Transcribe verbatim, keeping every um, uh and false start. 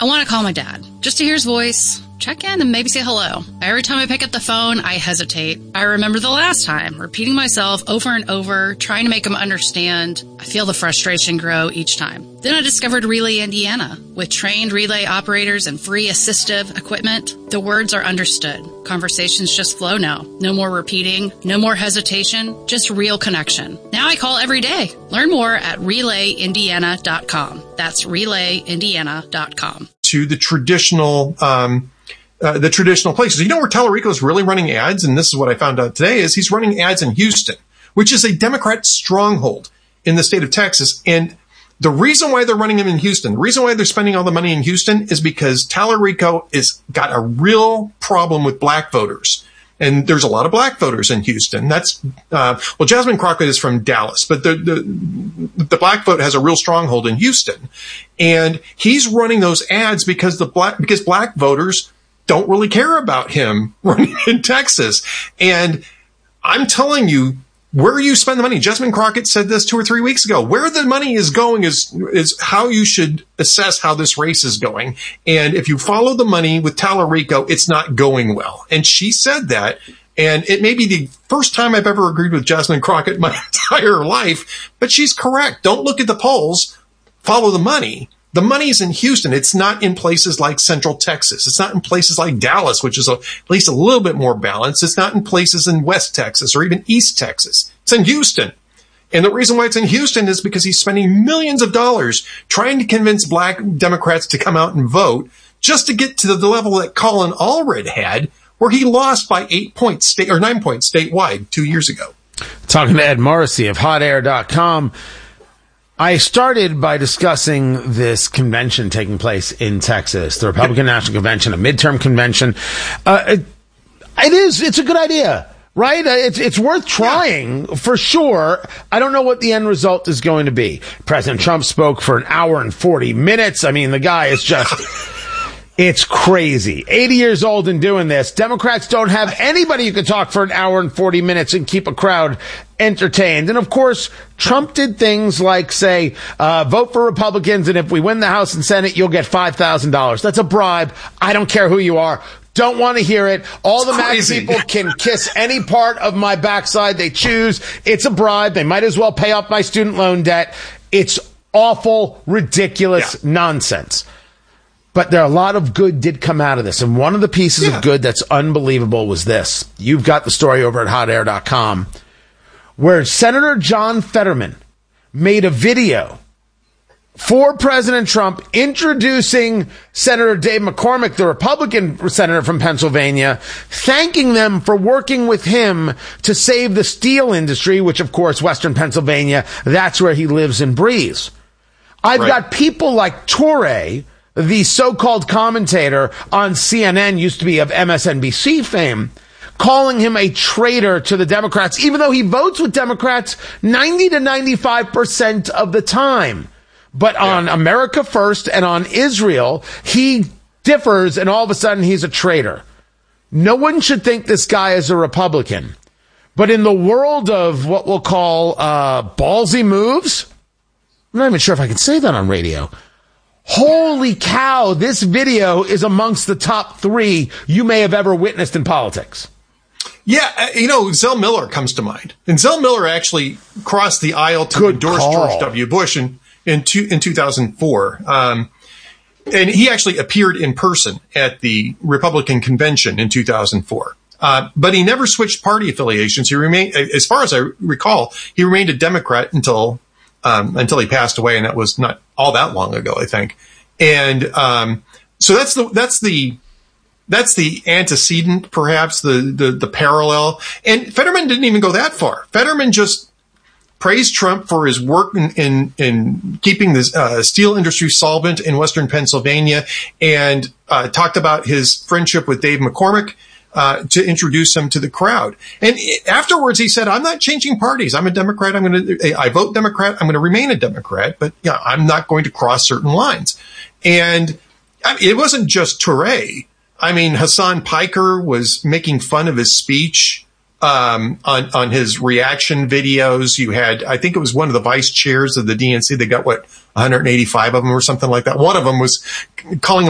I want to call my dad just to hear his voice, check in, and maybe say hello. Every time I pick up the phone, I hesitate. I remember the last time, repeating myself over and over, trying to make him understand. I feel the frustration grow each time. Then I discovered Relay Indiana. With trained relay operators and free assistive equipment, the words are understood. Conversations just flow now. No more repeating, no more hesitation, just real connection. Now I call every day. Learn more at relay indiana dot com. That's relay indiana dot com. To the traditional, um, uh, the traditional places. You know where Tallarico is really running ads, and this is what I found out today, is he's running ads in Houston, which is a Democrat stronghold in the state of Texas. And the reason why they're running him in Houston, the reason why they're spending all the money in Houston is because Tallarico is got a real problem with black voters. And there's a lot of black voters in Houston. That's, uh, well, Jasmine Crockett is from Dallas, but the, the, the black vote has a real stronghold in Houston. And he's running those ads because the black, because black voters don't really care about him running in Texas. And I'm telling you, where you spend the money, Jasmine Crockett said this two or three weeks ago, where the money is going is, is how you should assess how this race is going. And if you follow the money with Tallarico, it's not going well. And she said that. And it may be the first time I've ever agreed with Jasmine Crockett in my entire life, but she's correct. Don't look at the polls. Follow the money. The money is in Houston. It's not in places like Central Texas. It's not in places like Dallas, which is a, at least a little bit more balanced. It's not in places in West Texas or even East Texas. It's in Houston. And the reason why it's in Houston is because he's spending millions of dollars trying to convince black Democrats to come out and vote just to get to the level that Colin Allred had, where he lost by eight points state or nine points statewide two years ago. Talking to Ed Morrissey of hot air dot com. I started by discussing this convention taking place in Texas, the Republican National Convention, a midterm convention. Uh, it, it is, it's a good idea, right? Uh, it's, it's worth trying yeah. for sure. I don't know what the end result is going to be. President Trump spoke for an hour and forty minutes. I mean, the guy is just, it's crazy. eighty years old and doing this. Democrats don't have anybody who can talk for an hour and forty minutes and keep a crowd entertained. And of course, Trump did things like say, uh, vote for Republicans, and if we win the House and Senate, you'll get five thousand dollars. That's a bribe. I don't care who you are. Don't want to hear it. All the MAGA people can kiss any part of my backside they choose. It's a bribe. They might as well pay off my student loan debt. It's awful, ridiculous yeah. nonsense. But there are a lot of good did come out of this. And one of the pieces yeah. of good that's unbelievable was this. You've got the story over at hot air dot com, where Senator John Fetterman made a video for President Trump introducing Senator Dave McCormick, the Republican senator from Pennsylvania, thanking them for working with him to save the steel industry, which, of course, Western Pennsylvania, that's where he lives and breathes. I've right. got people like Toure, the so-called commentator on C N N, used to be of M S N B C fame, calling him a traitor to the Democrats, even though he votes with Democrats ninety to ninety-five percent of the time. But yeah. on America First and on Israel, he differs, and all of a sudden he's a traitor. No one should think this guy is a Republican. But in the world of what we'll call uh, ballsy moves, I'm not even sure if I can say that on radio. Holy cow, this video is amongst the top three you may have ever witnessed in politics. Yeah, you know, Zell Miller comes to mind. And Zell Miller actually crossed the aisle to Good endorse call. George W. Bush in, in, two, in two thousand four. Um, and he actually appeared in person at the Republican convention in two thousand four. Uh, but he never switched party affiliations. He remained, as far as I recall, he remained a Democrat until Um, until he passed away, and that was not all that long ago, I think. And um, so that's the that's the that's the antecedent, perhaps the, the the parallel. And Fetterman didn't even go that far. Fetterman just praised Trump for his work in in, in keeping the uh, steel industry solvent in Western Pennsylvania, and uh, talked about his friendship with Dave McCormick. Uh, to introduce him to the crowd. And afterwards he said, I'm not changing parties. I'm a Democrat. I'm going to, I vote Democrat. I'm going to remain a Democrat, but yeah, I'm not going to cross certain lines. And I mean, it wasn't just Toure. I mean, Hassan Piker was making fun of his speech, um, on, on his reaction videos. You had, I think it was one of the vice chairs of the D N C. They got what, one hundred eighty-five of them or something like that. One of them was calling him